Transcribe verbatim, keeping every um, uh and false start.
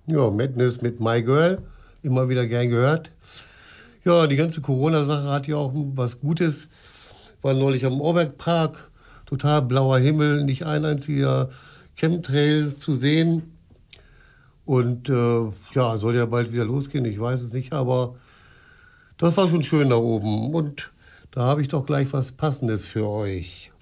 Ja, Madness mit My Girl, immer wieder gern gehört. Ja, die ganze Corona-Sache hat ja auch was Gutes. War neulich am Ohrbergpark, total blauer Himmel, nicht ein einziger Chemtrail zu sehen. Und äh, ja, soll ja bald wieder losgehen, ich weiß es nicht, aber das war schon schön da oben. Und da habe ich doch gleich was Passendes für euch.